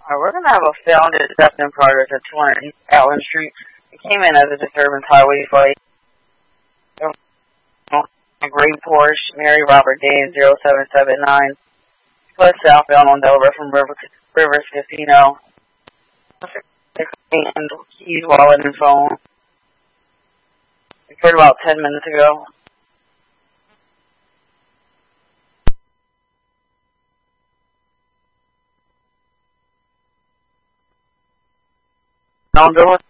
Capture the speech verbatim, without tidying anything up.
Uh, we're going to have a found theft in progress at two hundred East Allen Street. It came in as a disturbance highway flight. A gray Porsche, Mary Robert Day zero seven seven nine. Fled southbound on Delaware from River, Rivers Casino. And keys, wallet, and phone. Occurred about ten minutes ago. I'll go with